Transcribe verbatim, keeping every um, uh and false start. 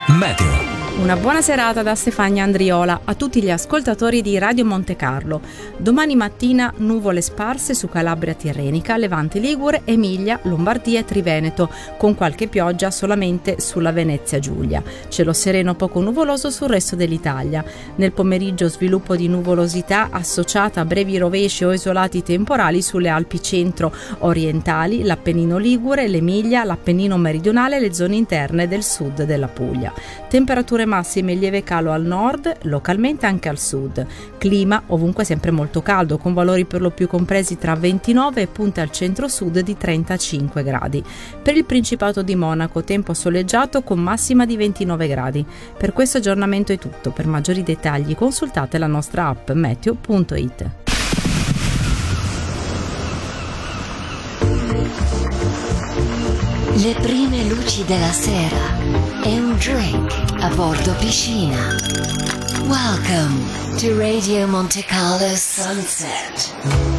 Meteo. Una buona serata da Stefania Andriola a tutti gli ascoltatori di Radio Monte Carlo. Domani mattina nuvole sparse su Calabria Tirrenica, Levante Ligure, Emilia, Lombardia e Triveneto, con qualche pioggia solamente sulla Venezia Giulia. Cielo sereno poco nuvoloso sul resto dell'Italia. Nel pomeriggio sviluppo di nuvolosità associata a brevi rovesci o isolati temporali sulle Alpi centro-orientali, l'Appennino Ligure, l'Emilia, l'Appennino meridionale e le zone interne del sud della Puglia. Temperature massime in lieve calo al nord, localmente anche al sud. Clima ovunque sempre molto caldo, con valori per lo più compresi tra ventinove e punte al centro-sud di trentacinque gradi. Per il Principato di Monaco tempo soleggiato con massima di ventinove gradi. Per questo aggiornamento è tutto. Per maggiori dettagli consultate la nostra app meteo punto it. Le prime luci della sera e un drink a bordo piscina. Welcome to Radio Monte Carlo Sunset.